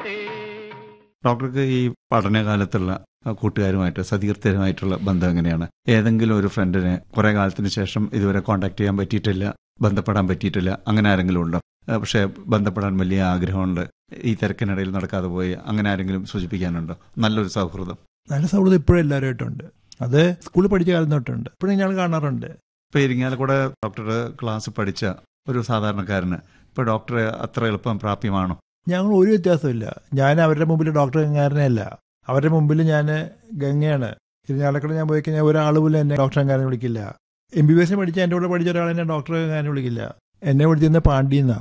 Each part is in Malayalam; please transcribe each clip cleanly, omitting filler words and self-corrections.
ഡോക്ടർക്ക് ഈ പഠനകാലത്തുള്ള കൂട്ടുകാരുമായിട്ട് സതീർത്ഥരുമായിട്ടുള്ള ബന്ധം എങ്ങനെയാണ്? ഏതെങ്കിലും ഒരു ഫ്രണ്ടിനെ കുറെ കാലത്തിന് ശേഷം ഇതുവരെ കോൺടാക്ട് ചെയ്യാൻ പറ്റിയിട്ടില്ല, ബന്ധപ്പെടാൻ പറ്റിയിട്ടില്ല, അങ്ങനെ ആരെങ്കിലും ഉണ്ടോ? പക്ഷെ ബന്ധപ്പെടാൻ വലിയ ആഗ്രഹമുണ്ട്, ഈ തിരക്കിനിടയിൽ നടക്കാതെ പോയി, അങ്ങനെ ആരെങ്കിലും സൂചിപ്പിക്കാനുണ്ടോ? നല്ലൊരു സൗഹൃദം. നല്ല സൗഹൃദം ഇപ്പോഴും എല്ലാവരുമായിട്ടുണ്ട്. അത് സ്കൂളിൽ പഠിച്ച കാലം തൊട്ടുണ്ട്, ഇപ്പോഴും ഞങ്ങൾ കാണാറുണ്ട്. ഇപ്പൊ ഇരിങ്ങാലക്കുട ഡോക്ടറുടെ ക്ലാസ് പഠിച്ച ഒരു സാധാരണക്കാരന് ഇപ്പൊ ഡോക്ടറെ അത്ര എളുപ്പം പ്രാപ്യമാണോ? ഞങ്ങൾ ഒരു വ്യത്യാസമില്ല. ഞാൻ അവരുടെ മുമ്പിൽ ഡോക്ടർ ഗംഗാരനെ അല്ല, അവരുടെ മുമ്പിൽ ഞാൻ ഗംഗയാണ്. ഇരിങ്ങാലക്കുട ഞാൻ പോയി കഴിഞ്ഞാൽ ഒരാൾ പോലും എന്നെ ഡോക്ടർ ഗംഗാരനെ വിളിക്കില്ല. MBBS പഠിച്ച എൻ്റെ കൂടെ പഠിച്ച ഒരാൾ എന്നെ ഡോക്ടർ ഗംഗാരനെ വിളിക്കില്ല. എന്നെ വിളിച്ചിരുന്ന പാണ്ഡ്യന്നാ.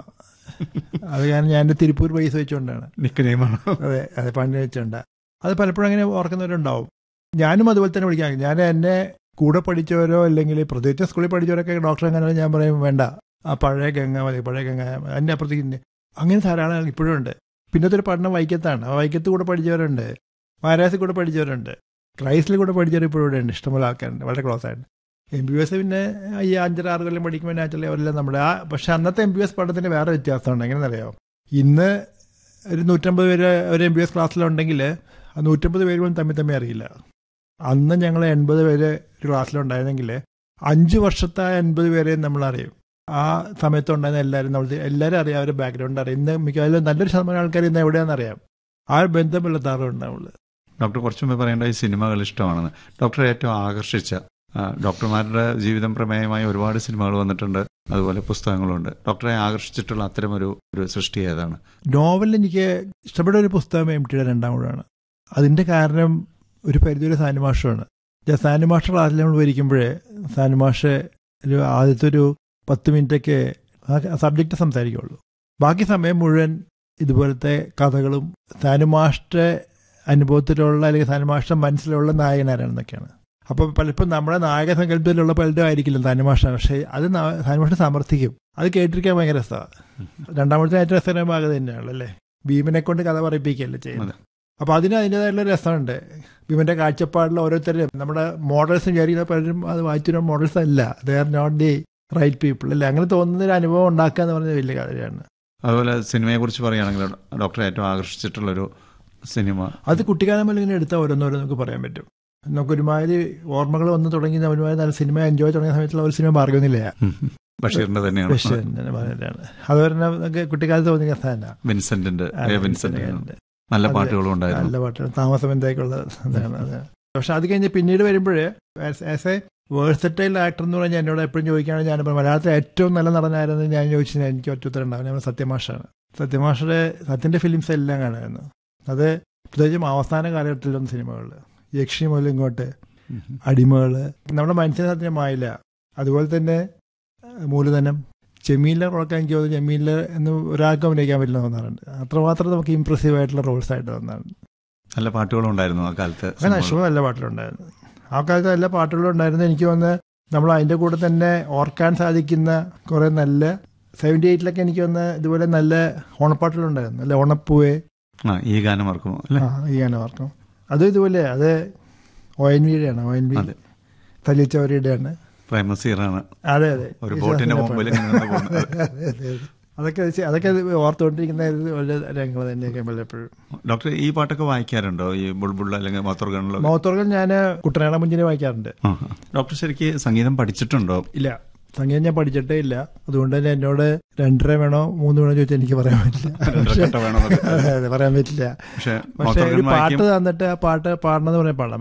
അത് ഞാൻ എൻ്റെ തിരുപ്പൂർ പൈസ വെച്ചുകൊണ്ടാണ്. അതെ അതെ, പാണ്ഡ്യ വെച്ചുകൊണ്ട്. അത് പലപ്പോഴും അങ്ങനെ ഓർക്കുന്നവരുണ്ടാവും. ഞാനും അതുപോലെ തന്നെ വിളിക്കാം. ഞാൻ എന്നെ കൂടെ പഠിച്ചവരോ അല്ലെങ്കിൽ പ്രത്യേകിച്ച് സ്കൂളിൽ പഠിച്ചവരൊക്കെ ഡോക്ടർ ഗംഗാരനെ ഞാൻ പറയും വേണ്ട, ആ പഴയ ഗംഗ മതി, പഴയ ഗംഗ. അതിൻ്റെ അപ്പുറത്തേക്ക് അങ്ങനെ ധാരാളം ഇപ്പോഴും ഉണ്ട്. പിന്നത്തെ ഒരു പഠനം വൈക്കത്താണ്. ആ വൈക്കത്ത് കൂടെ പഠിച്ചവരുണ്ട്, മഹാരാജത്തിൽ കൂടെ പഠിച്ചവരുണ്ട്, ക്രൈസ്റ്റിൽ കൂടെ പഠിച്ചവർ ഇപ്പോഴും ഇവിടെ ഉണ്ട്. ഇഷ്ടംപോലെ ആൾക്കാരുണ്ട്, വളരെ ക്ലോസ് ആയിട്ട്. MBBS പിന്നെ ഈ 5-6 കൊല്ലം പഠിക്കുമ്പോൾ നാച്ചുറലി അവരെല്ലാം നമ്മുടെ പക്ഷെ അന്നത്തെ MBBS പഠനത്തിന് വേറെ വ്യത്യാസമുണ്ട്. എങ്ങനെയെന്നറിയാം, ഇന്ന് ഒരു 150 പേര് ഒരു MBBS ക്ലാസ്സിലുണ്ടെങ്കിൽ ആ 150 പേര് പോലും തമ്മിൽ അറിയില്ല. അന്ന് ഞങ്ങൾ 80 പേര് ഒരു ക്ലാസ്സിലുണ്ടായിരുന്നെങ്കിൽ 5 വർഷത്തെ 80 പേരെയും നമ്മളറിയും. ആ സമയത്തുണ്ടായിരുന്ന എല്ലാവരും അറിയാം, അവരുടെ ബാക്ക്ഗ്രൗണ്ട് അറിയാം. ഇന്ന് മിക്കവാറും നല്ലൊരു ശതമാനം ആൾക്കാർ ഇന്ന് എവിടെയാണെന്ന് അറിയാം. ആ ബന്ധം പുലർത്താറുണ്ടാവുള്ളൂ. ഡോക്ടർ കുറച്ചു മുമ്പ് പറയേണ്ട ഈ സിനിമകൾ ഇഷ്ടമാണെന്ന്. ഡോക്ടറെ ഏറ്റവും ആകർഷിച്ച, ഡോക്ടർമാരുടെ ജീവിതം പ്രമേയമായി ഒരുപാട് സിനിമകൾ വന്നിട്ടുണ്ട്, അതുപോലെ പുസ്തകങ്ങളുണ്ട്. ഡോക്ടറെ ആകർഷിച്ചിട്ടുള്ള അത്തരം ഒരു സൃഷ്ടി ഏതാണ്? നോവലിൽ എനിക്ക് ഇഷ്ടപ്പെട്ട ഒരു പുസ്തകം MT രണ്ടാം ഊഴാണ്. അതിൻ്റെ കാരണം ഒരു പരിധിവരെ സാനുമാഷമാണ്. സാനുമാഷ ക്ലാസ്സിൽ നമ്മൾ വരിക്കുമ്പോഴേ സാനുമാഷ് ആദ്യത്തെ ഒരു 10 മിനിറ്റൊക്കെ സബ്ജക്റ്റ് സംസാരിക്കുള്ളൂ. ബാക്കി സമയം മുഴുവൻ ഇതുപോലത്തെ കഥകളും സാനുമാഷ്ട അനുഭവത്തിലുള്ള അല്ലെങ്കിൽ സാനുമാഷ്ട മനസ്സിലുള്ള നായകനാരാണെന്നൊക്കെയാണ്. അപ്പോൾ പലപ്പോൾ നമ്മുടെ നായക സങ്കല്പത്തിലുള്ള പലരും ആയിരിക്കില്ല സാനുമാഷ്ട, പക്ഷേ അത് സാനുമാഷ്ട സമർത്ഥിക്കും. അത് കേട്ടിരിക്കാൻ ഭയങ്കര രസമാണ്. രണ്ടാമത്തെ ഏറ്റവും രസകരമായ ഭാഗം തന്നെയാണല്ലോ അല്ലേ, ഭീമനെ കൊണ്ട് കഥ പറയിപ്പിക്കുകയല്ലേ ചെയ്യുന്നത്. അപ്പോൾ അതിന് അതിൻ്റെതായിട്ടുള്ള രസമുണ്ട്. ഭീമന്റെ കാഴ്ചപ്പാടിൽ ഓരോരുത്തരും നമ്മുടെ മോഡൽസ് വിചാരിക്കുന്ന പലരും അത് വായിച്ചിരുന്ന മോഡൽസ് അല്ല, they are not the right people അല്ലേ, അങ്ങനെ തോന്നുന്ന ഒരു അനുഭവം ഉണ്ടാക്കുക എന്ന് പറഞ്ഞ വലിയ കാര്യമാണ്. അതുപോലെ സിനിമയെ കുറിച്ച് പറയുകയാണെങ്കിൽ ഡോക്ടറെ ഏറ്റവും ആകർഷിച്ചിട്ടുള്ളൊരു സിനിമ, അത് കുട്ടിക്കാലം മുതൽ ഇങ്ങനെ എടുത്താൽ ഓരോന്നോരോ നമുക്ക് പറയാൻ പറ്റും. നമുക്ക് ഒരുമാതിരി ഓർമ്മകൾ വന്ന് തുടങ്ങി ഒരുമാതിരി നല്ല സിനിമ എൻജോയ് തുടങ്ങിയ സമയത്തുള്ള ഒരു സിനിമ മാർഗമൊന്നുമില്ല. ബഷീറിന്റെ തന്നെയാണ്. അതുപോലെ നമുക്ക് കുട്ടിക്കാലത്ത് തോന്നിയ സ്ഥാനം വിൻസെന്റിന്റെ നല്ല പാട്ടുകളും ഉണ്ടായിരുന്നു. നല്ല പാട്ടുകൾ, താമസം എന്തായിക്കുള്ള ഇതാണ്. പക്ഷെ അത് കഴിഞ്ഞ് പിന്നീട് വരുമ്പോഴേ ആസ് എ വേഴ്സറ്റൈൽ ആക്ടർ എന്ന് പറഞ്ഞാൽ എന്നോട് എപ്പോഴും ചോദിക്കുകയാണെങ്കിൽ ഞാൻ മലയാളത്തിൽ ഏറ്റവും നല്ല നടനായിരുന്നു ഞാൻ ചോദിച്ചാൽ എനിക്ക് ഒറ്റ ഉത്തരം ഉണ്ടാവും, ഞാൻ സത്യമാഷാണ്. സത്യൻ്റെ ഫിലിംസ് എല്ലാം കാണുമായിരുന്നു. അത് പ്രത്യേകിച്ചും അവസാന കാലഘട്ടത്തിൽ വന്ന സിനിമകളിൽ യക്ഷി മുതൽ ഇങ്ങോട്ട് അടിമകൾ നമ്മുടെ മനസ്സിന് സത്യം മായില്ല. അതുപോലെ തന്നെ മൂലധനം, ജമീലിന്റെ റോളൊക്കെ എനിക്ക് തോന്നുന്നു ജമീലിൽ എന്ന് ഒരാൾക്കും അഭിനയിക്കാൻ പറ്റില്ല തോന്നാറുണ്ട്. അത്രമാത്രം നമുക്ക് ഇംപ്രസീവ് ആയിട്ടുള്ള റോൾസ് ആയിട്ട് തോന്നാറുണ്ട്. നല്ല പാട്ടുകളും ഉണ്ടായിരുന്നു ആ കാലത്ത്. അങ്ങനെ അശ്വം നല്ല പാട്ടുകളുണ്ടായിരുന്നു ആ കാലത്ത്, നല്ല പാട്ടുകളും ഉണ്ടായിരുന്നു. എനിക്ക് തോന്നുന്നത് നമ്മൾ അതിൻ്റെ കൂടെ തന്നെ ഓർക്കാൻ സാധിക്കുന്ന കുറേ നല്ല 78 എനിക്ക് തോന്നുന്ന ഇതുപോലെ നല്ല ഓണപ്പാട്ടുകളുണ്ടായിരുന്നു. നല്ല ഓണപ്പൂവേ, ഈ ഗാനം ഓർക്കും. ഈ ഗാനം ഓർക്കും. അതും ഇതുപോലെ, അത് ONVയുടെയാണ്, ONV തല്ലിച്ചവരിയുടെയാണ്. അതെ അതെ, ഒരു ബോട്ടിന്റെ മുമ്പിൽ അതൊക്കെ ഓർത്തുകൊണ്ടിരിക്കുന്ന രംഗങ്ങൾ തന്നെയൊക്കെ പലപ്പോഴും. ഡോക്ടർ ഈ പാട്ടൊക്കെ വായിക്കാറുണ്ടോ? ഈ ബുൾബുൾ അല്ലെങ്കിൽ മൗത്തോർഗൻ ഞാൻ കുട്ടനാട മുഞ്ചിനെ വായിക്കാറുണ്ട്. ഡോക്ടർ ശരിക്കും സംഗീതം പഠിച്ചിട്ടുണ്ടോ? ഇല്ല, സംഗീതം ഞാൻ പഠിച്ചിട്ടേ ഇല്ല. അതുകൊണ്ട് തന്നെ എന്നോട് 2.5 വേണോ 3 വേണോ ചോദിച്ചാൽ എനിക്ക് പറയാൻ പറ്റില്ല. പറയാൻ പറ്റില്ല. പക്ഷെ ഒരു പാട്ട് തന്നിട്ട് ആ പാട്ട് പാടണമെന്ന് പറഞ്ഞാൽ പാടാം.